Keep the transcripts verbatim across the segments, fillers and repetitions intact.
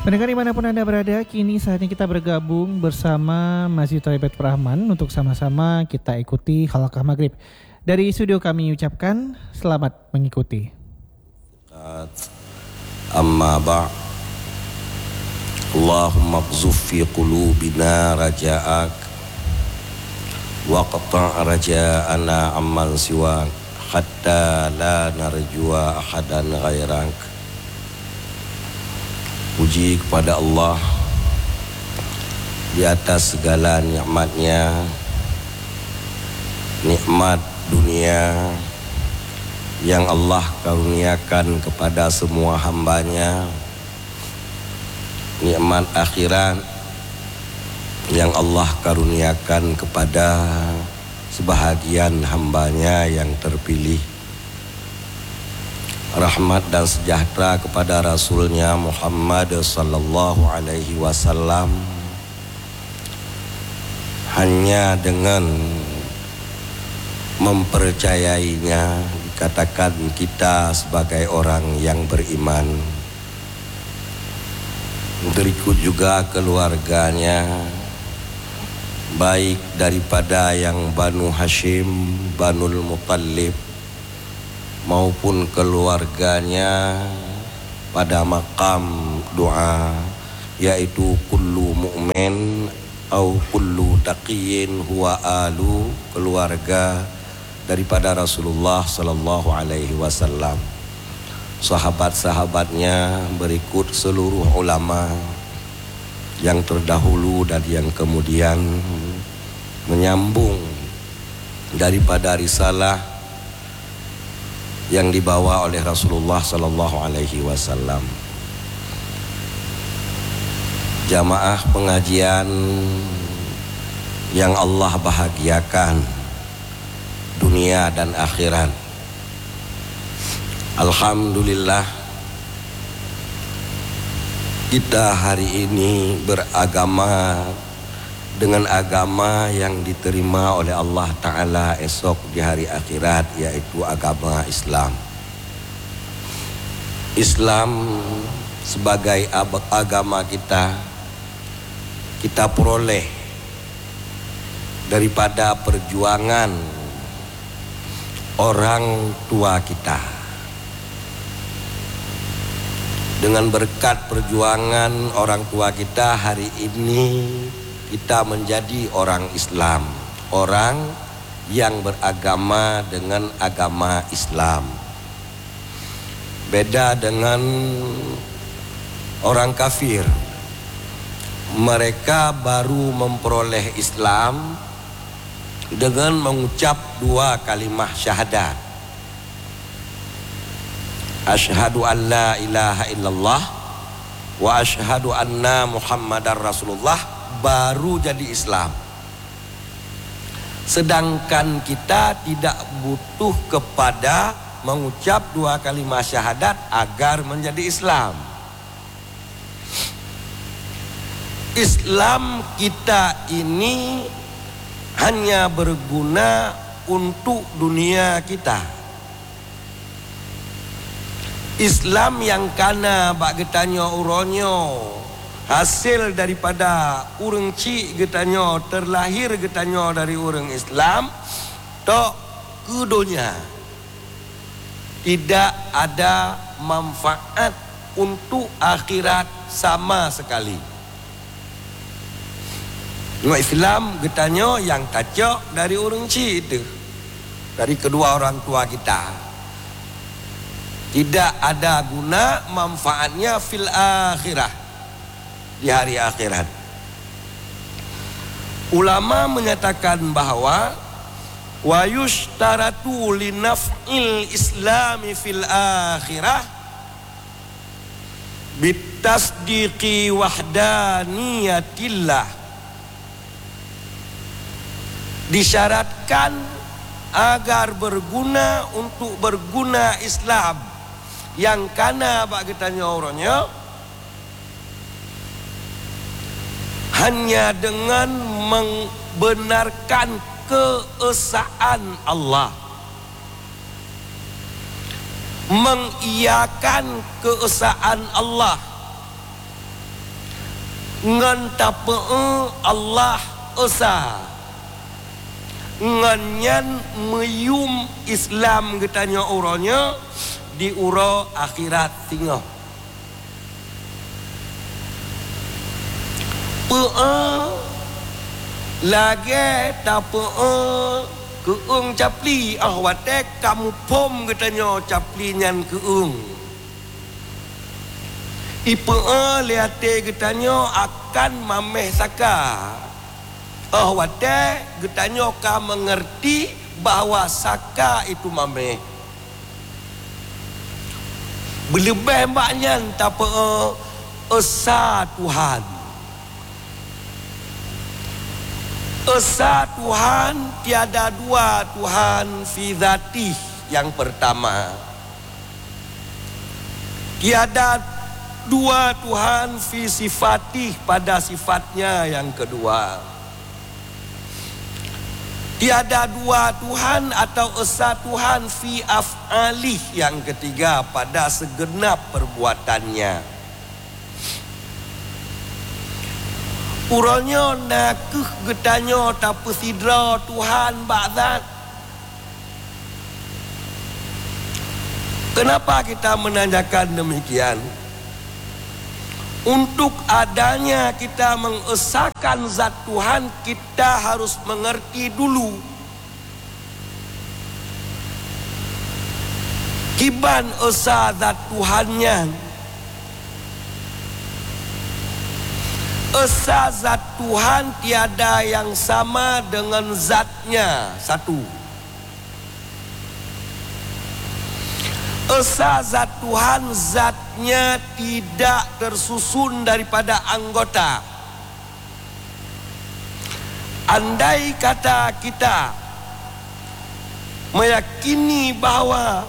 Pendengar dimanapun Anda berada, kini saatnya kita bergabung bersama Masjid Thaibat Rahman untuk sama-sama kita ikuti Halaqah Maghrib. Dari studio kami ucapkan selamat mengikuti. Amma ba' Allahumma qzuf fi qulubina raja'ak wa qata' raja'ana amman siwak hatta la narjua ahadan ghairak. Puji kepada Allah di atas segala nikmatnya, nikmat dunia yang Allah karuniakan kepada semua hambanya, nikmat akhirat yang Allah karuniakan kepada sebahagian hambanya yang terpilih. Rahmat dan sejahtera kepada Rasulnya Muhammad sallallahu alaihi wasallam. Hanya dengan mempercayainya dikatakan kita sebagai orang yang beriman. Berikut juga keluarganya, baik daripada yang Banu Hashim, Banul Muttalib, maupun keluarganya pada makam doa, yaitu kullu mu'min au kullu taqiyyin huwa alu, keluarga daripada Rasulullah sallallahu alaihi wasallam, sahabat-sahabatnya, berikut seluruh ulama yang terdahulu dan yang kemudian menyambung daripada risalah yang dibawa oleh Rasulullah sallallahu alaihi wasallam. Jamaah pengajian yang Allah bahagiakan dunia dan akhirat. Alhamdulillah, kita hari ini beragama dengan agama yang diterima oleh Allah Ta'ala esok di hari akhirat, yaitu agama Islam. Islam sebagai agama kita, kita peroleh daripada perjuangan orang tua kita. Dengan berkat perjuangan orang tua kita, hari ini kita menjadi orang Islam, orang yang beragama dengan agama Islam. Beda dengan orang kafir, mereka baru memperoleh Islam dengan mengucap dua kalimah syahadat. Asyhadu an la ilaha illallah wa asyhadu anna Muhammadar Rasulullah, baru jadi Islam. Sedangkan kita tidak butuh kepada mengucap dua kalimat syahadat agar menjadi Islam. Islam kita ini hanya berguna untuk dunia kita. Islam yang kana bak getanyo uronyo, hasil daripada urang cik getanyo, terlahir getanyo dari urang Islam, tok kedunya tidak ada manfaat untuk akhirat sama sekali. Nur Islam getanyo yang tacok dari urang cik itu, dari kedua orang tua kita, tidak ada guna manfaatnya fil akhirah, di hari akhirat. Ulama menyatakan bahwa wa yushtaratu linaf'il islami fil akhirah bitasdiqi wahdaniyatillah. Disyaratkan agar berguna untuk berguna Islam yang kana bak getanya orangnya hanya dengan membenarkan keesaan Allah, mengiyakan keesaan Allah, ngan tape Allah esa ngan nyan meyum Islam getanya uranya di uro akhirat tinggal pe lagi tape keung capli ah watek kamu pom getanya capli nyan keung ipe liate getanya akan mameh saka oh wadah getanya ka mengerti bahwa saka itu mameh berlebih maknya tapi esa Tuhan esa Tuhan tiada dua Tuhan fi zatih yang pertama tiada dua Tuhan fi sifatih pada sifatnya yang kedua tiada dua Tuhan atau esa Tuhan fi af'alih yang ketiga pada segenap perbuatannya. Uranya nakeh getanya tapi sidra Tuhan ba'zat. Kenapa kita menanyakan demikian? Untuk adanya kita mengesahkan zat Tuhan, kita harus mengerti dulu kiban esa zat Tuhannya. Esa zat Tuhan tiada yang sama dengan zatnya satu. Esa zat Tuhan zatnya tidak tersusun daripada anggota. Andai kata kita meyakini bahwa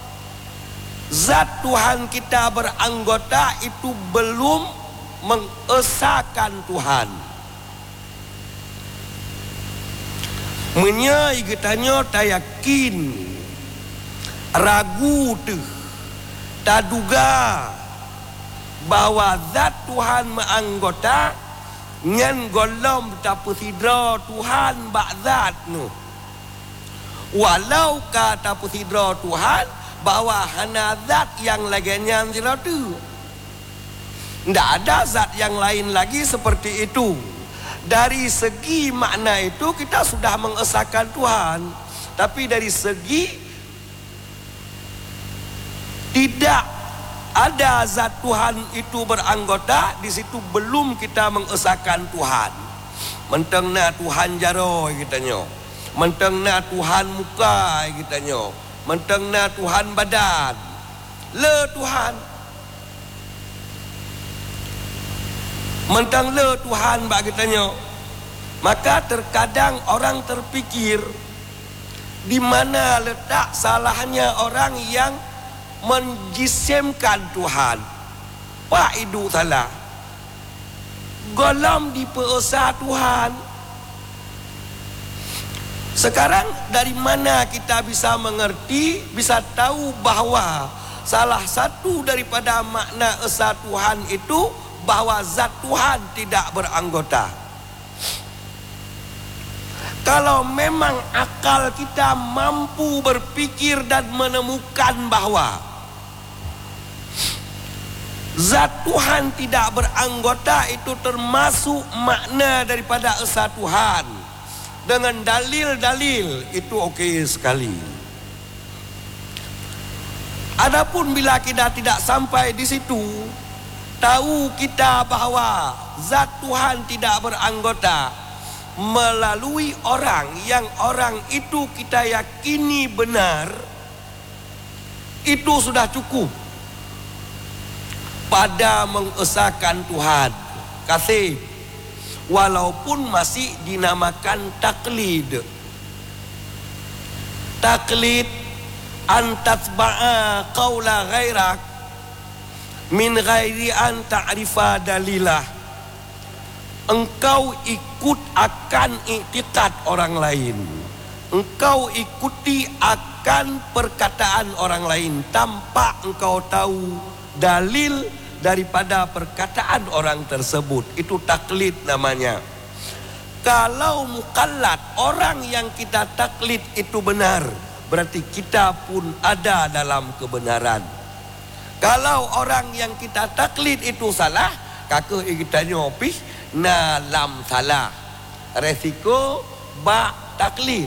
zat Tuhan kita beranggota, itu belum mengesahkan Tuhan. Menyai getanya tak yakin, ragu tu, tak duga bahwa zat Tuhan menganggota nyan golom tak pusidra Tuhan bak zat nu. Walau kata pusidra Tuhan bahwa hana zat yang lagi nyan zira tu, tidak ada zat yang lain lagi seperti itu. Dari segi makna itu kita sudah mengesahkan Tuhan, tapi dari segi tidak ada zat Tuhan itu beranggota, di situ belum kita mengesahkan Tuhan. Mentengna Tuhan jaro kitanya, mentengna Tuhan muka kitanya, mentengna Tuhan badan, le Tuhan, mentang le Tuhan bak kitanya. Maka terkadang orang terpikir di mana letak salahnya orang yang menjisimkan Tuhan. Pak itu salah. Golom di peesa Tuhan. Sekarang dari mana kita bisa mengerti, bisa tahu bahwa salah satu daripada makna esa Tuhan itu bahwa zat Tuhan tidak beranggota. Kalau memang akal kita mampu berpikir dan menemukan bahwa zat Tuhan tidak beranggota, itu termasuk makna daripada esa Tuhan dengan dalil-dalil, itu okey sekali. Adapun bila kita tidak sampai di situ, tahu kita bahwa zat Tuhan tidak beranggota melalui orang yang orang itu kita yakini benar, itu sudah cukup pada mengesahkan Tuhan. Kasih, walaupun masih dinamakan taklid. Taklid antatba'a qawla ghairak min ghairi an ta'rifa dalilah. Engkau ikut akan iktiqad orang lain, engkau ikuti akan perkataan orang lain tanpa engkau tahu dalil daripada perkataan orang tersebut. Itu taklid namanya. Kalau mukallad, orang yang kita taklid itu benar, berarti kita pun ada dalam kebenaran. Kalau orang yang kita taklid itu salah, kakak kita nyopi na lam salah. Resiko ba taklid.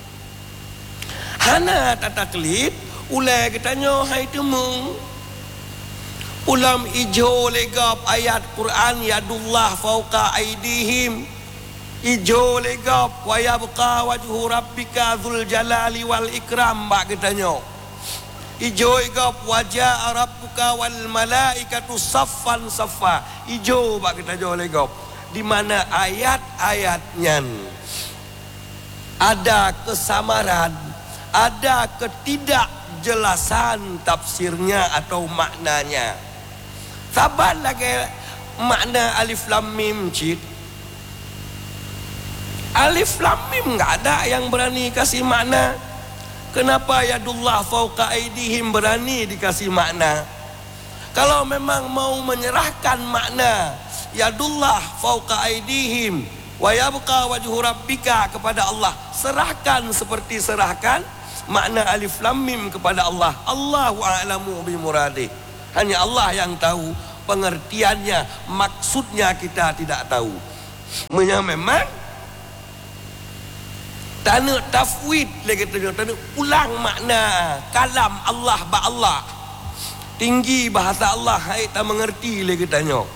Hana tak taklid, ulai kita nyo hai temu. Ulam ijo legap ayat Quran yadullah fauqa aidihim. Ijo legap wa yabqa wajhu rabbika dzul jalali wal ikram bak katanya. Ijo legap wajah rabbuka wal malaikatu saffan saffa. Ijo bak katanya legap. Di mana ayat-ayatnya ada kesamaran, ada ketidakjelasan tafsirnya atau maknanya. Sabar lagi makna alif lam mim cid. Alif lam mim enggak ada yang berani kasih makna. Kenapa yadullah fauqa aidihim berani dikasih makna? Kalau memang mau menyerahkan makna yadullah fauqa aidihim wa yabqa wajhu rabbika kepada Allah, serahkan seperti serahkan makna alif lam mim kepada Allah. Allahu a'lamu bi muradih. Hanya Allah yang tahu pengertiannya, maksudnya kita tidak tahu. Memang Tana tafwid lagi tanya, tana ulang makna kalam Allah ba Allah. Tinggi bahasa Allah hai tak mengerti lagi tanya.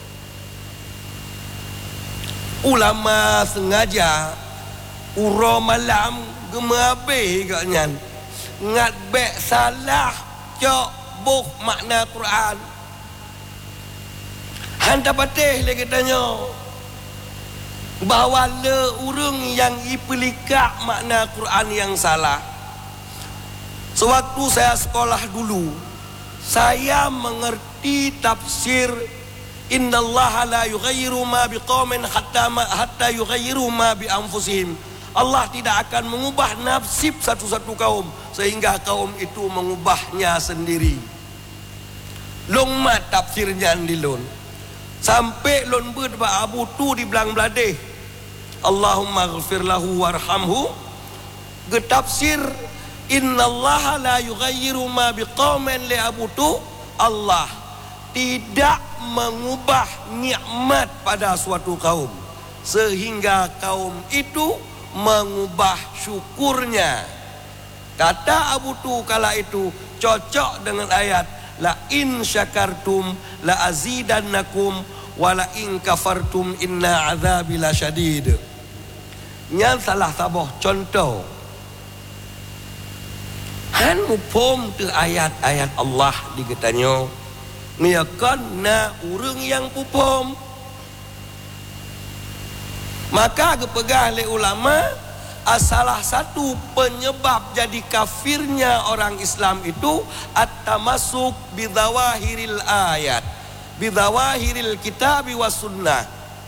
Ulama sengaja uro malam gemabe gaknya. Ngat bek salah cok buh makna Quran. Hanta patih lagi tanya. Bahawa le urang yang ipelikak makna Quran yang salah. Sewaktu saya sekolah dulu, saya mengerti tafsir innallaha la yughayyiru ma biqaumin hatta ma, hatta yughayyiru ma bi anfusihim. Allah tidak akan mengubah nasib satu-satu kaum sehingga kaum itu mengubahnya sendiri. Long mat tafsirnya dilun. Sampai lon ber ba abu tu di belang beladeh. Allahumma ghfir lahu warhamhu. Getafsir innallaha la yughayyiru ma biqaumin li abu tu. Allah tidak mengubah nikmat pada suatu kaum sehingga kaum itu mengubah syukurnya. Kata Abu Tu kala itu cocok dengan ayat la in syakartum la azidannakum wa la in kafartum inna azabi lasyadid. Yang salah saboh contoh. Han upom tu ayat-ayat Allah digetanyo. Niakan na urang yang pupom. Maka kepegah oleh ulama, salah satu penyebab jadi kafirnya orang Islam itu at-tamassuk bidawahiril ayat, bidawahiril kitabi was sunnah.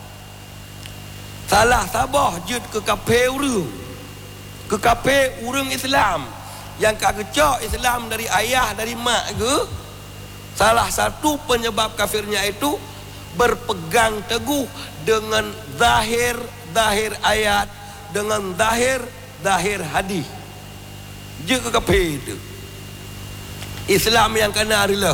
Salah sabah jud ke kafe urang, ke kafe urang Islam yang kagecok Islam dari ayah dari mak ke. Salah satu penyebab kafirnya itu berpegang teguh dengan zahir-zahir ayat, dengan zahir-zahir hadis. Je ke kafe itu. Islam yang kena arilah.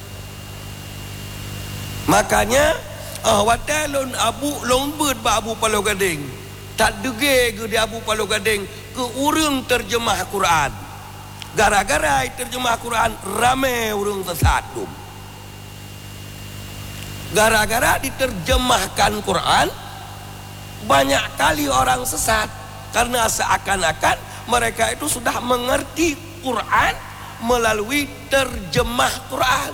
Makanya ah watai lon abu long bird ba abu Palau Gading. Tak dege ke di abu Palau Gading ke urang terjemah Quran. Gara-gara terjemah Quran ramai urang sesat. Gara-gara diterjemahkan Quran banyak kali orang sesat karena seakan-akan mereka itu sudah mengerti Quran melalui terjemah Quran.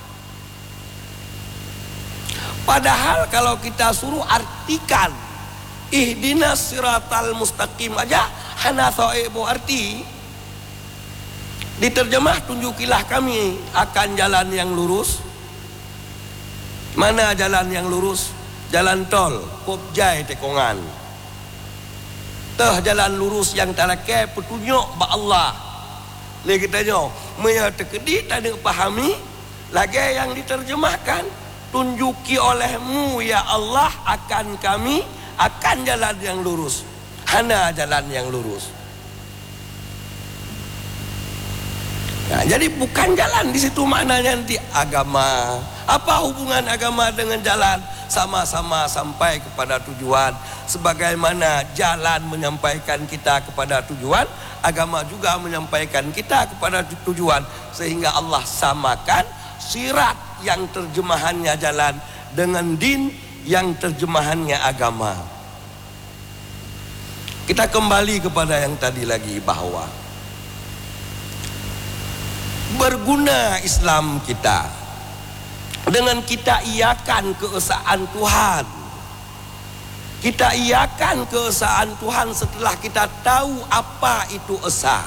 Padahal kalau kita suruh artikan ihdinas siratal mustaqim aja hana soebo arti. Diterjemah tunjukilah kami akan jalan yang lurus. Mana jalan yang lurus? Jalan tol Popjai Tekongan. Teh jalan lurus yang talakai petunjuk ba Allah. Lagi tanya, maya tekedi tak ada pahami Lagi yang diterjemahkan, tunjuki olehmu ya Allah akan kami akan jalan yang lurus. Hana jalan yang lurus. Nah, jadi bukan jalan di situ maknanya nanti agama. Apa hubungan agama dengan jalan? Sama-sama sampai kepada tujuan. Sebagaimana jalan menyampaikan kita kepada tujuan, agama juga menyampaikan kita kepada tujuan. Sehingga Allah samakan sirat yang terjemahannya jalan dengan din yang terjemahannya agama. Kita kembali kepada yang tadi lagi, bahwa berguna Islam kita dengan kita iakan keesaan Tuhan. Kita iakan keesaan Tuhan setelah kita tahu apa itu esa.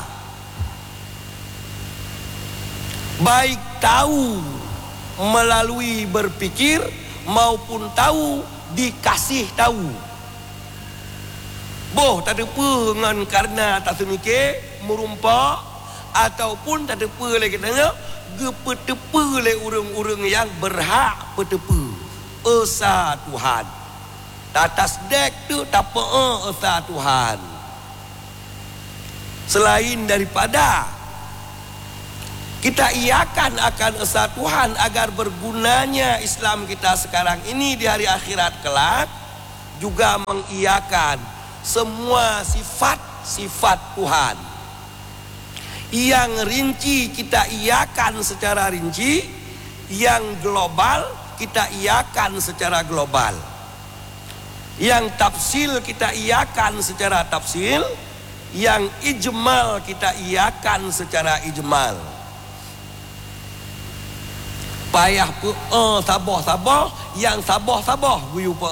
Baik tahu melalui berpikir maupun tahu dikasih tahu. Boh tak ada apa dengan karena tak semikir merumpak, ataupun tak ada apa lagi tanya gepetepa le urang-urang yang berhak petepa esa Tuhan. Atas dek tu tak apa esa Tuhan. Selain daripada kita iakan akan esa Tuhan agar bergunanya Islam kita sekarang ini di hari akhirat kelak, juga mengiakan semua sifat-sifat Tuhan. Yang rinci kita iakan secara rinci, yang global kita iakan secara global, yang tafsil kita iakan secara tafsil, yang ijmal kita iakan secara ijmal. Payah pe sabah-sabah, yang sabah-sabah guyu pe.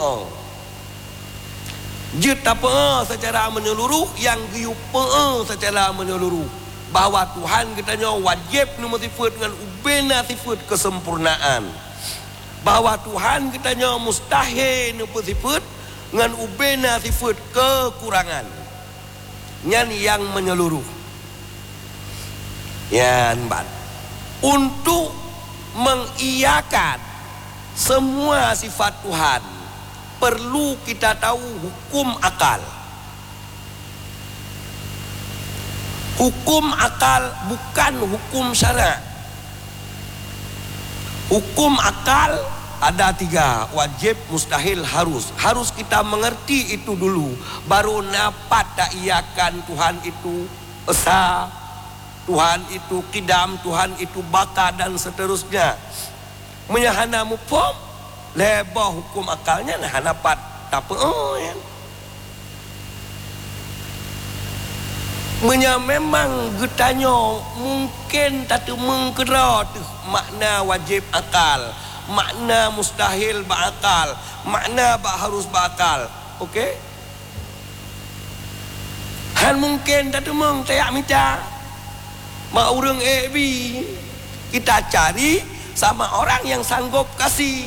Jut apa secara menyeluruh, yang guyu pe secara menyeluruh. Bahawa Tuhan katanya wajib nombor sifat dengan ubena sifat kesempurnaan. Bahawa Tuhan katanya mustahil nombor sifat dengan ubena sifat kekurangan. Yang yang menyeluruh. Yan bat. Untuk mengiyakan semua sifat Tuhan, perlu kita tahu hukum akal. Hukum akal bukan hukum syarak. Hukum akal ada tiga, wajib, mustahil, harus. Harus kita mengerti itu dulu, baru dapat tak iakan Tuhan itu esa, Tuhan itu kidam, Tuhan itu baka dan seterusnya. Menyahana mufhum lebah hukum akalnya nah dapat tak apa oh, ya. Menya memang getanya mungkin tak mengkera tu makna wajib akal, makna mustahil berakal, makna bah harus berakal. Okey? Han mungkin tak meng tayak minta. Mak urang A B kita cari sama orang yang sanggup kasih.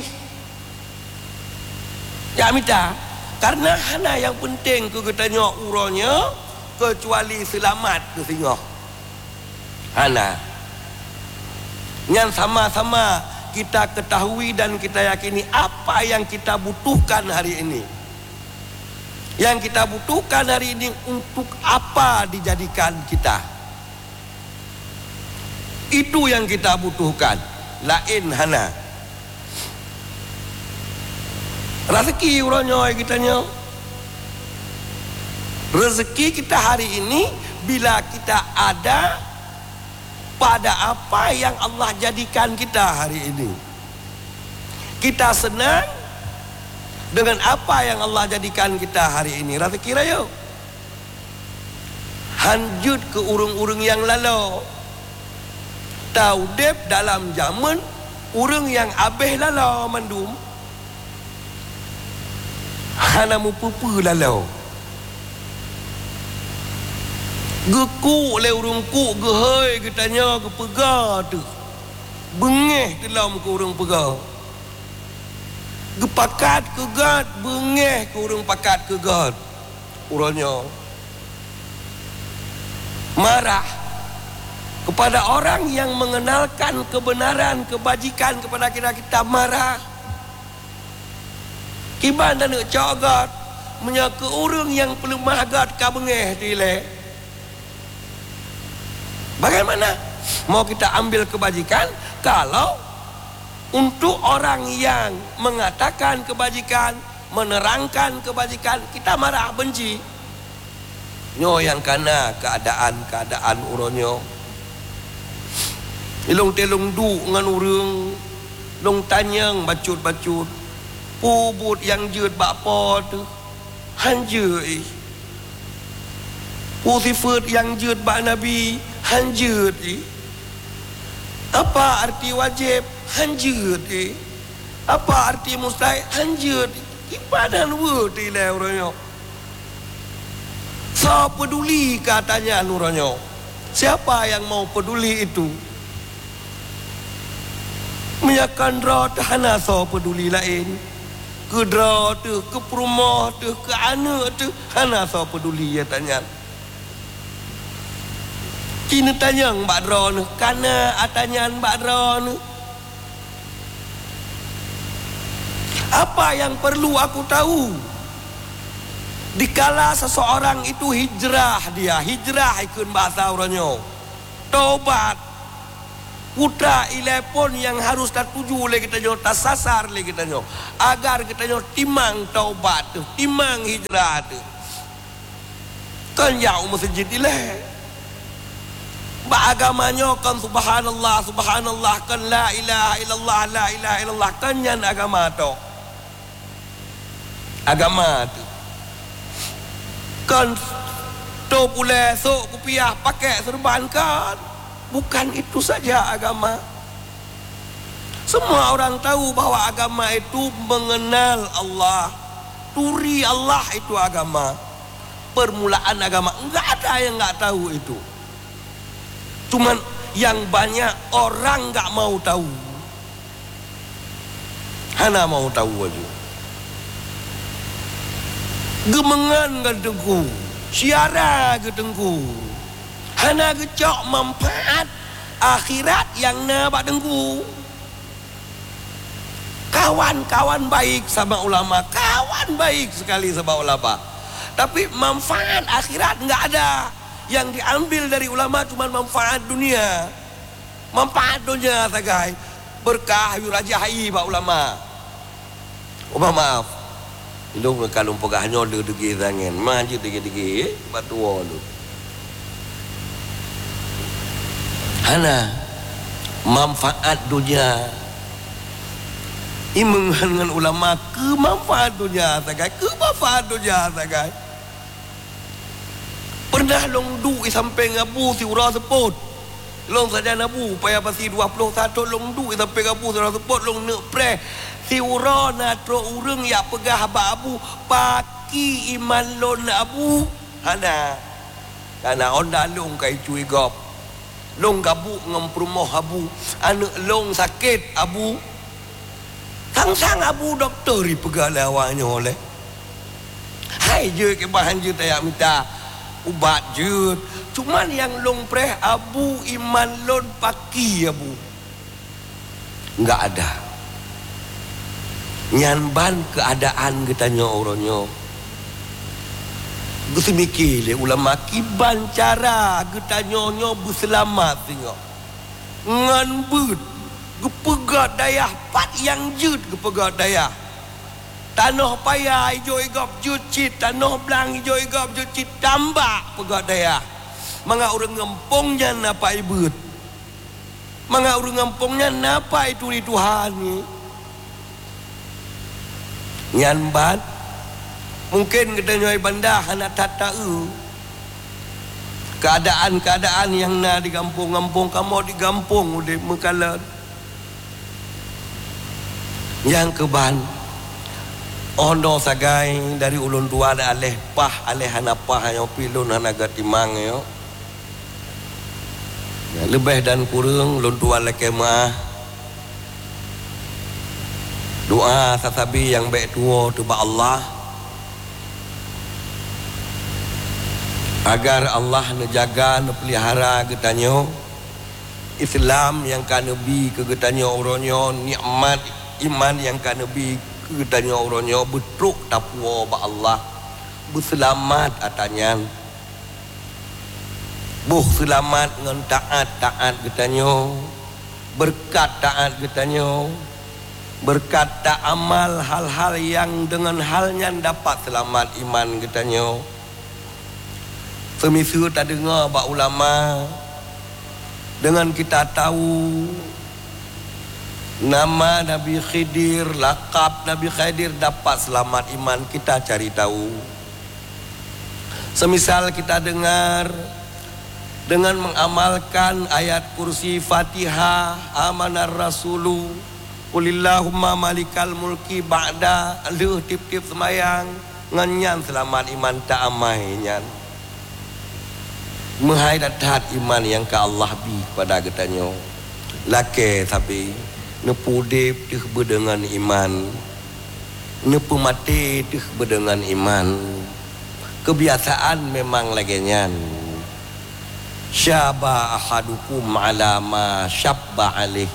Ya minta. Karena hana yang penting ke getanya uranya kecuali selamat ke singoh. Hana. Yang sama-sama kita ketahui dan kita yakini apa yang kita butuhkan hari ini. Yang kita butuhkan hari ini untuk apa dijadikan kita. Itu yang kita butuhkan. Lain hana. Rezeki uranya kitanya. Rezeki kita hari ini bila kita ada pada apa yang Allah jadikan kita hari ini. Kita senang dengan apa yang Allah jadikan kita hari ini. Rezeki raya. Hanjut ke urung-urung yang lalu. Tahu dep dalam zaman urung yang abeh lalu mandum. Hana mu pupu lalu. Geku le urung ku gehoi katanya ke pega tu. Bengeh dalam ke urung pega. Gepakat ke gad bengeh ke urung pakat ke gad. Urangnya marah Kepada orang yang mengenalkan kebenaran, kebajikan kepada kita, kita marah. Kiban dan nak cagat menyaka orang yang pelemah agad kabengeh dilek. Bagaimana mau kita ambil kebajikan kalau untuk orang yang mengatakan kebajikan, menerangkan kebajikan, kita marah, benci. Nyo yang kana keadaan-keadaan uronyo. Ilong telong du ngan urang, long tanyang bacut-bacut. Pubut yang jeut bakpo tu hanje eh. Pu sifat yang jeut bak nabi hanje eh. Apa arti wajib? Hanje eh. Apa arti mustahil? Hanje eh. Ibadan word ile uronyo. So peduli katanya nuronyo. Siapa yang mau peduli itu? Menyakan roh hana so peduli lain. Ke dra tu, ke perumah tu, ke anak tu, hana so peduli ya tanya. Kini tanya mbak dra ni, kana atanyan mbak dra ni. Apa yang perlu aku tahu? Dikala seseorang itu hijrah dia, hijrah ikut bahasa orangnya. Taubat. Putra ilepon yang harus tertuju oleh kita nyo, tersasar oleh kita nyo, agar kita nyo timang taubat tu, timang hijrah tu. Kan jauh masjid ileh. Ba agamanya kan subhanallah, subhanallah, kan la ilaha illallah, la ilaha illallah, kan yan agama tu. Agama tu. Kan tu pula sok kupiah pakai serban kan. Bukan itu saja agama. Semua orang tahu bahawa agama itu mengenal Allah. Turi Allah itu agama. Permulaan agama. Enggak ada yang enggak tahu itu. Cuman yang banyak orang enggak mau tahu. Hana mau tahu aja. Gemengan gedengku. Siara gedengku. Hana gecok manfaat akhirat yang nak dengku. Kawan-kawan baik sama ulama, kawan baik sekali sama ulama. Tapi manfaat akhirat enggak ada. Yang diambil dari ulama cuma manfaat dunia. Manfaat dunia sagai. Berkah wirajai pak ulama. Oh maaf. Ilung kalung pegahnya degi tangan. Maju degi-degi batu lu. Hana manfaat dunia imeng dengan ulama ke manfaat dunia sagai, ke manfaat dunia sagai. Pernah long du i sampai ngabu si ura seput long saja nabu payah pasti dua puluh satu long du i sampai ngabu si ura seput long nak pre si ura na tro urang ya pegah abu paki iman lon abu. Hana karena onda long kai cui gop long gabuk ngam perumah abu, anak long sakit abu, sang-sang abu doktor dipegal awaknya oleh. Hai je ke bahan je tak minta ubat je. Cuman yang long preh abu iman lon paki abu. Enggak ada. Nyanban keadaan katanya orangnya. Bersemikir ulama kiban cara getanyonyo berselamat tengok. Ngan bud gepegat dayah pat yang jut gepegat dayah. Tanah payah hijau igap jut cit, tanah belang hijau igap jut cit tambak pegat dayah. Manga orang ngempongnya napa ibut. Manga orang ngempongnya napa itu di Tuhan ni. Nyan bat mungkin kita nyoi banda hana tak tahu keadaan-keadaan yang na di kampung-kampung kamu di kampung udah mekalan yang keban ono sagai dari ulun tua ada aleh pah aleh hana pah yang pilun hana gatimang yo ya, lebih dan kurang ulun tua lekemah doa sasabi yang baik tua tu ba Allah agar Allah menjaga, pelihara getanyo Islam yang kan nabi kegetanya orangnya, nikmat iman yang kan nabi kegetanya orangnya, betruk tapwa ba Allah, berselamat atanya, buh selamat ngan taat taat getanya, berkat taat getanya, berkat tak amal hal-hal yang dengan halnya dapat selamat iman getanya. Semisu tak dengar ba ulama, dengan kita tahu nama Nabi Khidir, lakab Nabi Khidir dapat selamat iman, kita cari tahu. Semisal kita dengar dengan mengamalkan ayat kursi Fatihah, amanar rasulu, qulillahumma malikal mulki ba'da, aluh tip-tip semayang, nganyan selamat iman tak amai nyan. Menghaidat iman yang ke Allah bi pada getanya. Lake tapi nepu dep teh berdengan iman, nepu mati teh berdengan iman. Kebiasaan memang lagian. Syaba ahadukum ala ma syabba alih.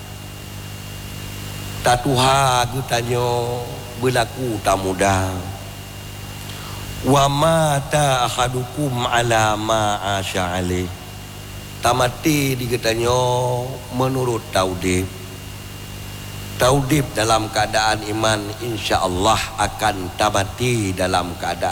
Tatuha getanya berlaku tak mudah. Wa mata ahadukum ala ma asya alih. Tamati digetanya menurut taudib. Taudib dalam keadaan iman insya Allah akan tamati dalam keadaan